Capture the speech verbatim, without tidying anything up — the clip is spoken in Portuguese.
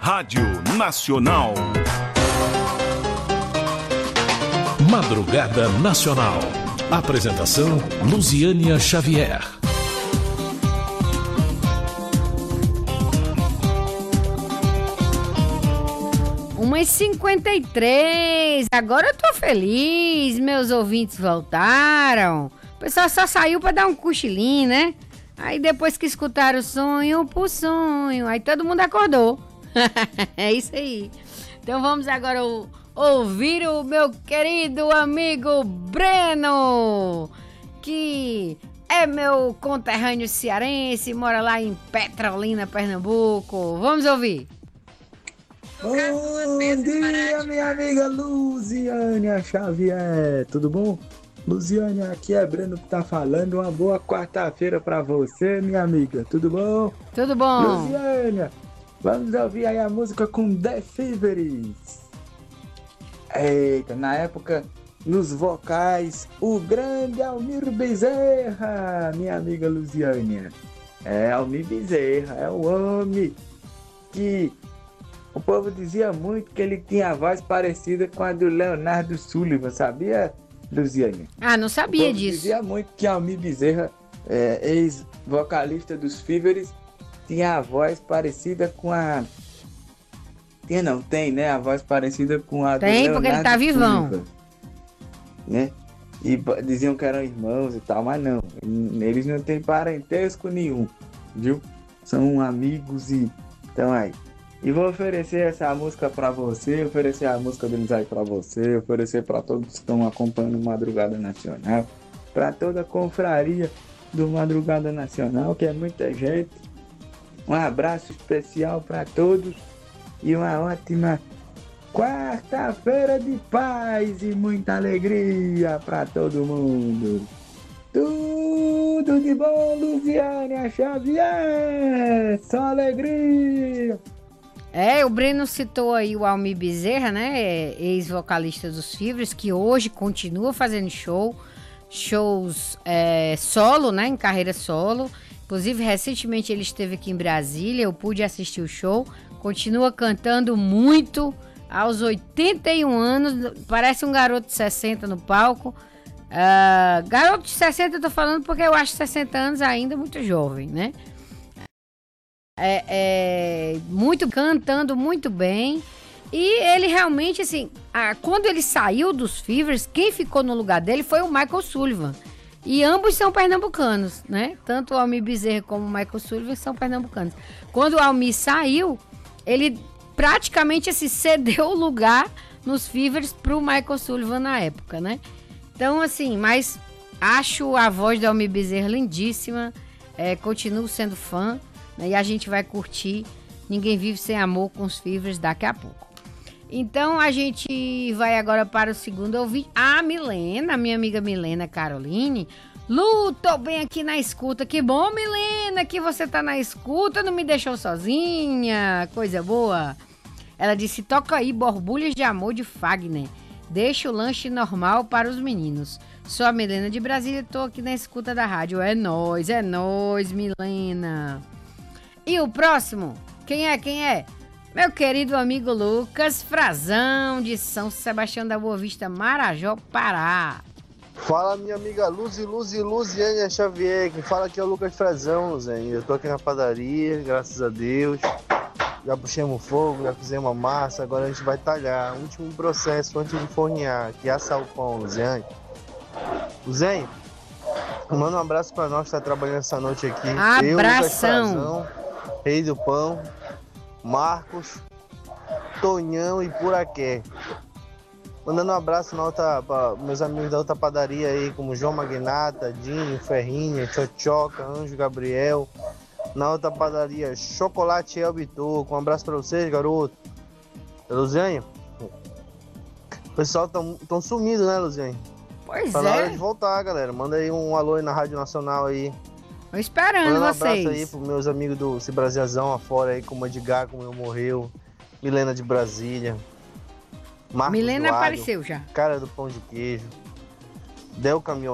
Rádio Nacional. Madrugada Nacional. Apresentação Luziânia Xavier. uma e cinquenta e três, agora eu tô feliz, meus ouvintes voltaram. O pessoal só saiu pra dar um cochilinho, né? Aí depois que escutaram o sonho por sonho, aí todo mundo acordou. É isso aí. Então vamos agora ouvir o meu querido amigo Breno, que é meu conterrâneo cearense, mora lá em Petrolina, Pernambuco. Vamos ouvir. Bom dia, minha amiga Luziânia Xavier, tudo bom? Luziânia, aqui é Breno que tá falando. Uma boa quarta-feira pra você, minha amiga, tudo bom? Tudo bom. Luziânia, vamos ouvir aí a música com The Fevers. Eita, na época, nos vocais, o grande Almir Bezerra, minha amiga Luziânia. É, Almir Bezerra, é o homem que... O povo dizia muito que ele tinha a voz parecida com a do Leonardo Sullivan, sabia, Luziane? Ah, não sabia o povo disso. Dizia muito que Almir Bezerra, é, ex-vocalista dos Fevers, tinha a voz parecida com a... Tinha não, tem, né? A voz parecida com a tem, do Leonardo Sullivan. Tem, porque ele tá vivão. Sullivan, né? E diziam que eram irmãos e tal, mas não. Eles não têm parentesco nenhum, viu? São amigos e... Então aí... E vou oferecer essa música pra você, oferecer a música deles aí pra você, oferecer pra todos que estão acompanhando o Madrugada Nacional, pra toda a confraria do Madrugada Nacional, que é muita gente. Um abraço especial pra todos e uma ótima quarta-feira de paz e muita alegria pra todo mundo. Tudo de bom, Luziânia Xavier! Só alegria! É, o Breno citou aí o Almir Bezerra, né, ex-vocalista dos Fevers, que hoje continua fazendo show, shows é, solo, né, em carreira solo. Inclusive, recentemente ele esteve aqui em Brasília, eu pude assistir o show, continua cantando muito, aos oitenta e um anos, parece um garoto de sessenta no palco. Uh, garoto de sessenta eu tô falando porque eu acho sessenta anos ainda muito jovem, né? É, é, muito cantando muito bem. E ele realmente, assim, a, quando ele saiu dos Fevers, quem ficou no lugar dele foi o Michael Sullivan. E ambos são pernambucanos, né? Tanto o Almir Bezerra como o Michael Sullivan são pernambucanos. Quando o Almir saiu, ele praticamente assim, cedeu o lugar nos Fevers pro Michael Sullivan na época, né? Então, assim, mas acho a voz do Almir Bezerra lindíssima. É, continuo sendo fã. E a gente vai curtir Ninguém Vive Sem Amor com os Fevers daqui a pouco. Então a gente vai agora para o segundo ouvinte. A Milena, minha amiga Milena Caroline. Lu, tô bem aqui na escuta. Que bom, Milena, que você tá na escuta. Não me deixou sozinha. Coisa boa. Ela disse, toca aí Borbulhas de Amor de Fagner. Deixa o lanche normal para os meninos. Sou a Milena de Brasília, tô aqui na escuta da rádio. É nóis, é nóis, Milena. E o próximo, quem é, quem é? Meu querido amigo Lucas Frazão, de São Sebastião da Boa Vista, Marajó, Pará. Fala, minha amiga Luz e Luz e Luziânia Xavier, quem fala aqui é o Lucas Frazão, Zé. Eu tô aqui na padaria, graças a Deus. Já puxamos fogo, já fizemos uma massa, agora a gente vai talhar. Último processo antes de fornear, que é assar o pão, Luziânia. Luziânia, manda um abraço pra nós que tá trabalhando essa noite aqui. Abração. Eu, Lucas Frazão, Rei do Pão, Marcos, Tonhão e Puraqué. Mandando um abraço na outra, para meus amigos da outra padaria aí, como João Magnata, Dinho, Ferrinha, Tchotchoca, Anjo Gabriel. Na outra padaria, Chocolate Elbitor. Um abraço pra vocês, garoto. Luziane, o pessoal tão, tão sumido, né, Luziane? Pois tá é. na hora de voltar, galera. Manda aí um alô aí na Rádio Nacional aí. Tô esperando Manda um vocês. abraço aí pros meus amigos do Cibraziazão afora aí, como Edgar, como eu morreu. Milena de Brasília. Marcos Milena Duado, apareceu já. Cara do Pão de Queijo. Del Caminhão.